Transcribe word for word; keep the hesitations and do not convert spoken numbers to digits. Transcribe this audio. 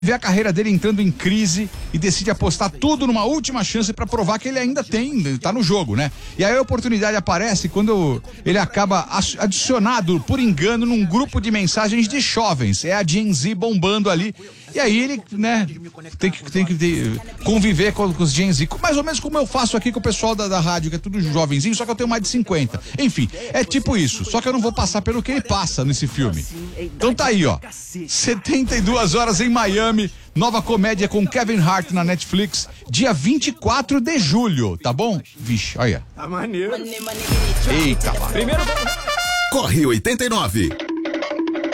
vê a carreira dele entrando em crise e decide apostar tudo numa última chance pra provar que ele ainda tem, tá no jogo, né? E aí a oportunidade aparece quando ele acaba adicionado por engano num grupo de mensagens de jovens. É a Gen Z bombando ali. E aí ele, né, tem que, tem que ter, conviver com, com os Gen Z, mais ou menos como eu faço aqui com o pessoal da, da rádio, que é tudo jovenzinho, só que eu tenho mais de cinquenta. Enfim, é tipo isso, só que eu não vou passar pelo que ele passa nesse filme. Então tá aí, ó, setenta e duas horas em Miami, nova comédia com Kevin Hart na Netflix, dia vinte e quatro de julho, tá bom? Vixe, olha. Tá maneiro. Eita, primeiro... Corre oitenta e nove.